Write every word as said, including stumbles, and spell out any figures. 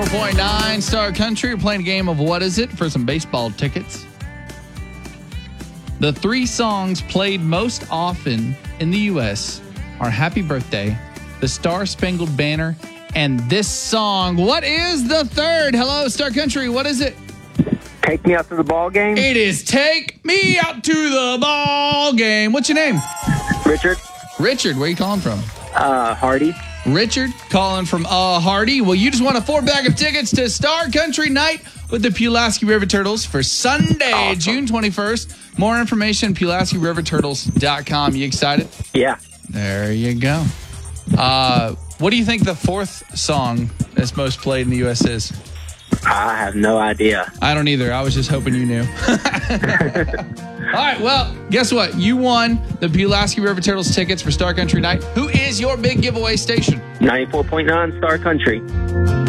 point nine Star Country. We're playing a game of What Is It for some baseball tickets. The three songs played most often in the U S are Happy Birthday, The Star Spangled Banner, and this song. What is the third? Hello, Star Country. What is it? Take Me Out to the Ball Game. It is Take Me Out to the Ball Game. What's your name? Richard. Richard, where are you calling from? Uh, Hardy. Richard, calling from uh, Hardy. Well, you just won a four-pack of tickets to Star Country Night with the Pulaski River Turtles for Sunday, awesome. June twenty-first. More information, Pulaski River Turtles dot com. You excited? Yeah. There you go. Uh, what do you think the fourth song that's most played in the U S is? I have no idea. I don't either. I was just hoping you knew. All right, well, guess what? You won the Pulaski River Turtles tickets for Star Country Night. Who is your big giveaway station? ninety-four point nine Star Country.